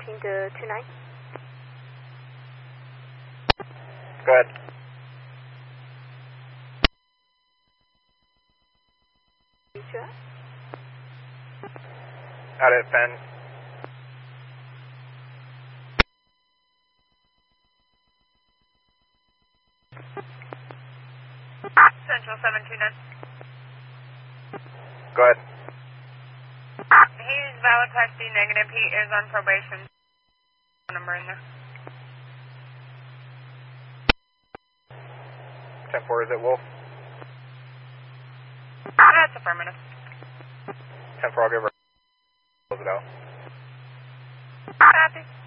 to 29. Go ahead. Out at Penn. Central 729. Go ahead. He's valid type C negative. He is on probation. Number in there. 10-4, is it Wolf? That's affirmative. 10-4, I'll give her. Close it out. Copy.